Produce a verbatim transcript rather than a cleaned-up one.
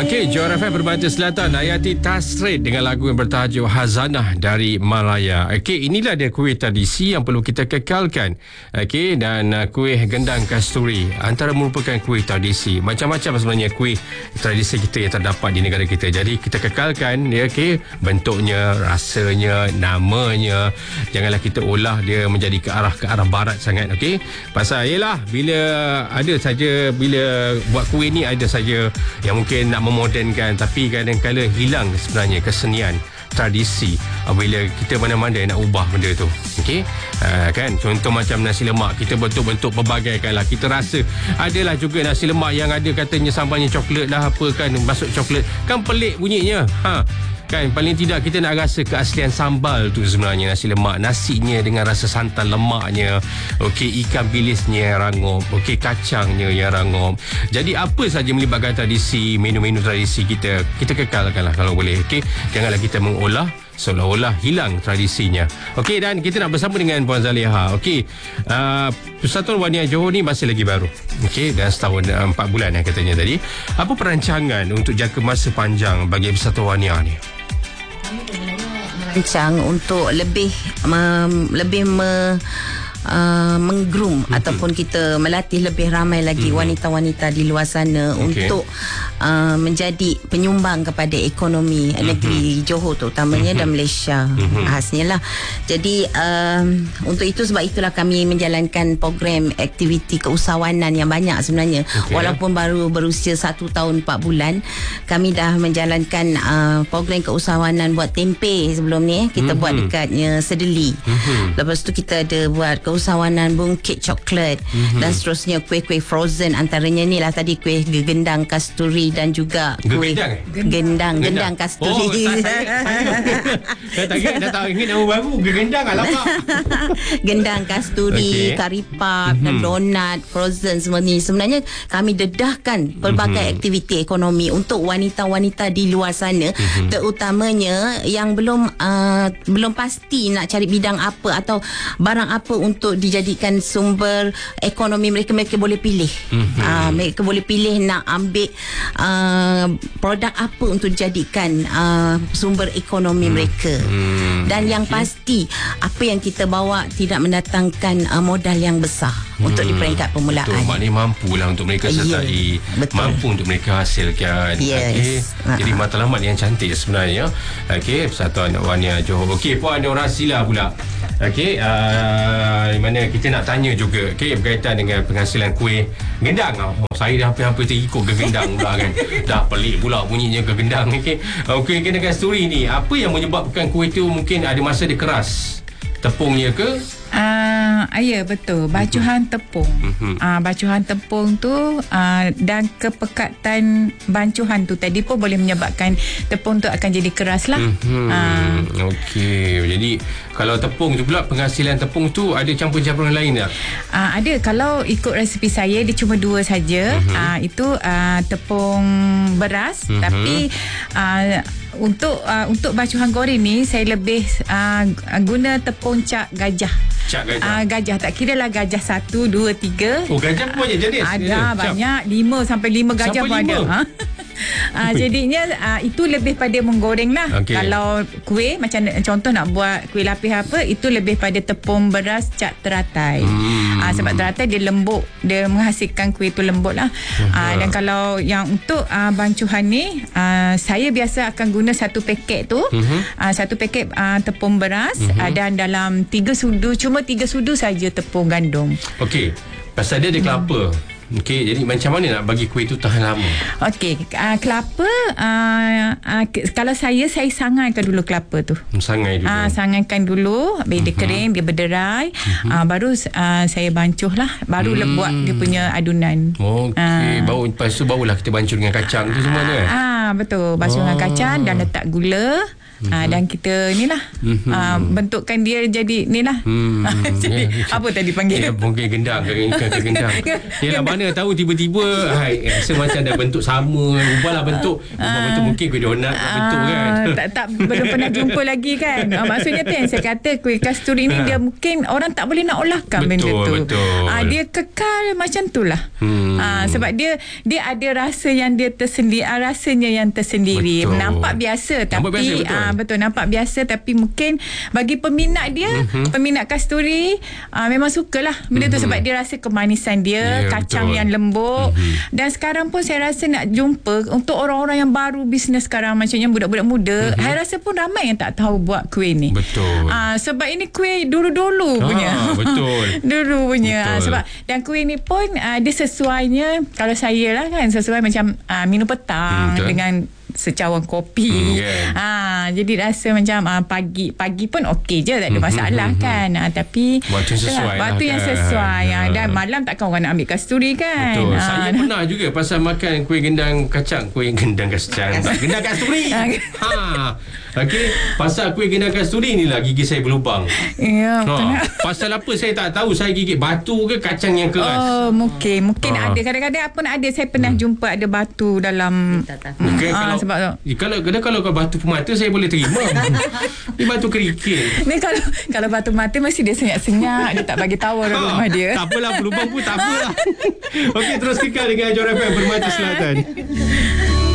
Okey, Johor F M Permata Selatan, Hayati Tasrid dengan lagu yang bertajuk Hazanah dari Malaya. Okey, inilah dia kuih tradisi yang perlu kita kekalkan. Okey, dan uh, kuih gendang kasturi antara merupakan kuih tradisi. Macam-macam sebenarnya kuih tradisi kita yang terdapat di negara kita. Jadi kita kekalkan dia, okey, bentuknya, rasanya, namanya. Janganlah kita olah dia menjadi ke arah ke arah barat sangat, okey? Pasal ialah bila ada saja bila buat kuih ni ada saja yang mungkin nak memodernkan, tapi kadang-kadang hilang sebenarnya kesenian tradisi bila kita mana-mana nak ubah benda tu. Okey, uh, kan, contoh macam nasi lemak, kita bentuk-bentuk pelbagaikan lah. Kita rasa adalah juga nasi lemak yang ada katanya sambalnya coklat lah, apa kan, masuk coklat kan, pelik bunyinya. Ha, kan, paling tidak kita nak rasa keaslian sambal tu sebenarnya nasi lemak, nasinya dengan rasa santan lemaknya, okey, ikan bilisnya yang rangup, okey, kacangnya yang rangup. Jadi apa saja melibatkan tradisi, menu-menu tradisi kita, kita kekalkanlah kalau boleh, okey. Janganlah kita mengolah seolah-olah hilang tradisinya. Okey, dan kita nak bersama dengan Puan Zaliha. Okey, uh, Persatuan Waniah Johor ni masih lagi baru. Okey, dan setahun uh, empat bulan yang katanya tadi. Apa perancangan untuk jangka masa panjang bagi Persatuan Waniah ni? Merancang untuk lebih um, lebih me, uh, menggroom mm-hmm. ataupun kita melatih lebih ramai lagi mm-hmm. wanita-wanita di luar sana okay. untuk uh, menjadi penyumbang kepada ekonomi mm-hmm. negeri Johor terutamanya mm-hmm. dan Malaysia mm-hmm. khasnya lah. Jadi um, untuk itu, sebab itulah kami menjalankan program aktiviti keusahawanan yang banyak sebenarnya. Okay. Walaupun baru berusia satu tahun empat bulan, kami dah menjalankan uh, program keusahawanan buat tempe sebelum ni. Kita mm-hmm. buat dekatnya Sedeli. Mm-hmm. Lepas tu kita ada buat keusahawanan bungkit coklat mm-hmm. dan seterusnya kuih-kuih frozen. Antaranya ni lah tadi kuih gendang kasturi dan juga kuih gendang gendang, gendang, gendang kasturi. Oh, saya tak ingat, dah tak ingat nama baru. Gendang alamak. Gendang kasturi, okay. kari pap mm-hmm. dan donat frozen semua ni. Sebenarnya kami dedahkan pelbagai mm-hmm. aktiviti ekonomi untuk wanita-wanita di luar sana, mm-hmm. terutamanya yang belum uh, belum pasti nak cari bidang apa atau barang apa untuk dijadikan sumber ekonomi mereka. Mereka boleh pilih mm-hmm. uh, mereka boleh pilih nak ambil uh, produk apa untuk dijadikan uh, sumber ekonomi mm-hmm. mereka. Dan yang okay. pasti apa yang kita bawa tidak mendatangkan uh, modal yang besar hmm. untuk di peringkat permulaan. Betul, maknanya mampulah untuk mereka sertai, yeah, mampu untuk mereka hasilkan. Yes. Okay. Uh-huh. Jadi matlamat yang cantik sebenarnya. Okey, Persatuan Waniah Johor. Okey, Puan Nora Sila pula. Okey, uh, di mana kita nak tanya juga, okey, berkaitan dengan penghasilan kuih gendang. Oh, saya dah hampir-hampir terikut ke gendang pula kan. Dah pelik pula bunyinya ke gendang. Okey. Okey, gendang kasturi ni, apa yang menyebabkan kuih tu mungkin ada masa dia keras? Tepungnya ke? Uh, ya, betul. Bacuhan tepung. Mm-hmm. Uh, bacuhan tepung tu uh, dan kepekatan bancuhan tu tadi pun boleh menyebabkan tepung tu akan jadi keras lah. Mm-hmm. Uh. Okey. Jadi kalau tepung tu pula, penghasilan tepung tu ada campur-campuran lain tak? Uh, ada. Kalau ikut resipi saya, dia cuma dua saja. Mm-hmm. Uh, itu uh, tepung beras. Mm-hmm. Tapi uh, untuk uh, untuk bacuhan goreng ni, saya lebih uh, guna tepung cap gajah. Cap gajah. Uh, gajah, tak kira lah gajah satu, dua, tiga. Oh, gajah pun banyak jenis. Ada ya, banyak, lima sampai lima gajah pun ada. Ha? Uh, jadinya uh, itu lebih pada menggoreng lah. Okay. Kalau kuih macam contoh nak buat kuih lapis apa, itu lebih pada tepung beras cap teratai. hmm. uh, Sebab teratai dia lembut, dia menghasilkan kuih tu lembut lah. uh, Dan kalau yang untuk uh, bancuhan ni, uh, saya biasa akan guna satu paket tu. uh-huh. uh, Satu paket uh, tepung beras, uh-huh. uh, dan dalam tiga sudu, cuma tiga sudu saja tepung gandum. Okey, pasal dia ada kelapa. hmm. Okey, jadi macam mana nak bagi kuih tu tahan lama? Okey, uh, kelapa, uh, uh, kalau saya, saya sangankan dulu kelapa tu. Sangai dulu. Uh, sangankan dulu, bila dia uh-huh. kering, dia berderai, uh-huh. uh, baru uh, saya bancuh lah. Baru hmm. buat dia punya adunan. Okey, uh, baru, lepas tu barulah kita bancuh dengan kacang tu semua tu kan? Ah, betul. Basuh oh. dengan kacang dan letak gula. Mm-hmm. Ah, dan kita inilah mm-hmm. ah, bentukkan dia jadi inilah. Hmm. Jadi yeah. apa tadi panggil? Ya, mungkin gendang ke ikan ke gendang. Yalah mana tahu tiba-tiba hai rasa macam dah bentuk sama, ubahlah bentuk. Ubah ah. bentuk mungkin kuih donat ah. bentuk kan. Tak tak belum pernah jumpa lagi kan. Ah, maksudnya tu yang saya kata kuih kasturi ni dia mungkin orang tak boleh nak olahkan benda tu. Betul. Ah, dia kekal macam itulah. Hmm. Ah, sebab dia dia ada rasa yang dia tersendiri, ah, rasanya yang tersendiri. Betul. Nampak biasa tapi nampak biasa, betul. Ah, betul nampak biasa tapi mungkin bagi peminat dia uh-huh. peminat kasturi uh, memang sukalah benda uh-huh. tu sebab dia rasa kemanisan dia, yeah, kacang betul. yang lembut uh-huh. dan sekarang pun saya rasa nak jumpa untuk orang-orang yang baru bisnes sekarang macamnya budak-budak muda, uh-huh. saya rasa pun ramai yang tak tahu buat kuih ni. Betul. Uh, sebab ini kuih dulu-dulu ah, punya. Betul. Dulu punya. Uh, sebab dan kuih ni pun uh, dia sesuainya kalau saya lah kan sesuai macam uh, minum petang hmm, dengan secawan kopi. Hmm, yeah. ha, jadi rasa macam ha, pagi pagi pun okey je, tak ada masalah mm-hmm. kan. Ha, tapi waktu sesuai lah, waktu kan. yang sesuai ha. Dan malam takkan orang nak ambil kasturi kan. Betul. Ha. Saya pernah juga pasal makan kuih gendang kacang, kuih gendang kacang, gendang kasturi. ha. Okey, pasal kuih gendang kasturi ni lah gigi saya berlubang. Ya, ha. Pasal apa saya tak tahu, saya gigit batu ke kacang yang keras. Oh, mungkin mungkin ha. ada kadang-kadang apa nak ada saya pernah hmm. jumpa ada batu dalam. Mungkin ha, kalau sebab kalau kalau kalau kau batu permata saya boleh terima. Ni batu kerikil. Ni kalau kalau batu mata mesti dia senyap-senyap, dia tak bagi tahu orang ha, rumah dia. Tak apalah, berlubang pun tak apalah. Okey, terus kekal dengan Johor F M Permata Selatan.